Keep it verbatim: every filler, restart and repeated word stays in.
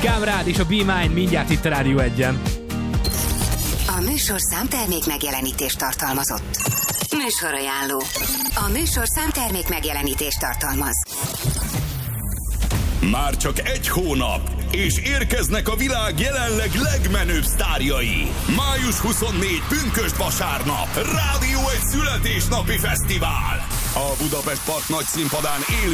Kámrád és a Be Mine mindjárt itt a Rádió egyen. A műsor számtermék megjelenítést tartalmazott. Műsorajánló. A műsor számtermék megjelenítést tartalmaz. Már csak egy hónap, és érkeznek a világ jelenleg legmenőbb sztárjai. május huszonnégyedike pünkösd vasárnap, Rádió egy születésnapi fesztivál. A Budapest Park nagy színpadán élő